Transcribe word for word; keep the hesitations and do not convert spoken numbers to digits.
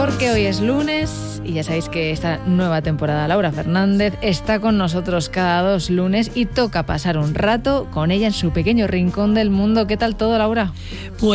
porque hoy es lunes y ya sabéis que esta nueva temporada Laura Fernández está con nosotros cada dos lunes y toca pasar un rato con ella en su pequeño rincón del mundo. ¿Qué tal todo, Laura? Pues